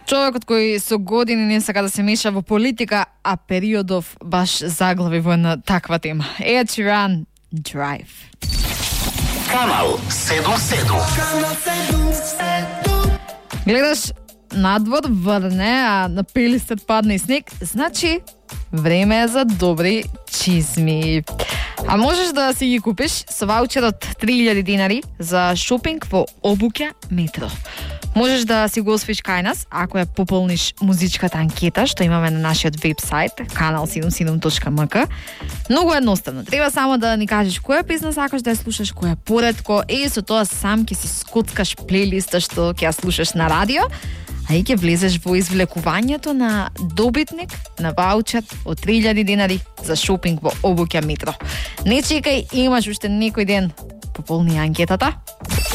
Човекот кој со години не сака да се меша во политика, а периодов баш заглави во една таква тема. Ed Sheeran, Drive. Канал 77. Гледаш надвор врне, а на пелистет падне и снег, значи време е за добри чизми. А можеш да си ги купиш со ваучер од 3000 динари за шопинг во Обуќа метро. Можеш да си го освоиш кај нас ако ја пополниш музичката анкета што имаме на нашиот вебсайт kanal77.mk. Многу едноставно. Треба само да ни кажеш која песна сакаш да ја слушаш, која поретко, и со тоа сам ќе си скоцкаш плейлиста што ќе ја слушаш на радио, а и ќе влезеш во извлекувањето на добитник на ваучер од 3000 динари за шопинг во Обуќа метро. Не чекај, имаш уште некој ден. Пополни анкетата.